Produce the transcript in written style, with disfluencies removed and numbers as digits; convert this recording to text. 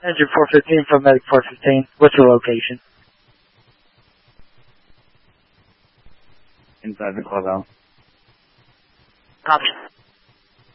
Engine 415 from Medic 415. What's your location? Inside the clubhouse. Copy.